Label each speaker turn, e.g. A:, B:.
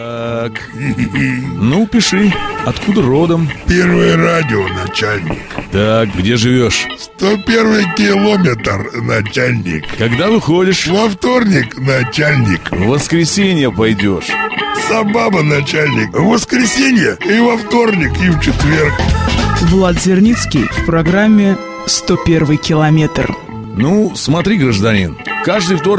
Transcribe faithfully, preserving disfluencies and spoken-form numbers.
A: Так, ну пиши, откуда родом?
B: Первое радио, начальник.
A: Так, где живешь?
B: Сто первый километр, начальник.
A: Когда выходишь?
B: Во вторник, начальник.
A: В воскресенье пойдешь.
B: Сабаба, начальник. В воскресенье и во вторник, и в четверг.
C: Влад Зерницкий в программе «сто первый километр».
A: Ну, смотри, гражданин, каждый вторник